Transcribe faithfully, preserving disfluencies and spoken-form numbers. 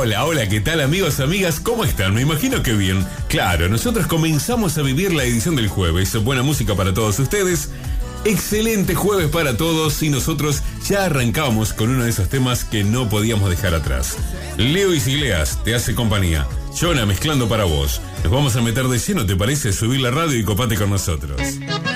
Hola, hola, ¿qué tal amigos, amigas? ¿Cómo están? Me imagino que bien. Claro, nosotros comenzamos a vivir la edición del jueves. Buena música para todos ustedes. Excelente jueves para todos y nosotros ya arrancábamos con uno de esos temas que no podíamos dejar atrás. Leo Iglesias te hace compañía. Jonah mezclando para vos. Nos vamos a meter de lleno, ¿te parece? Subir la radio y copate con nosotros.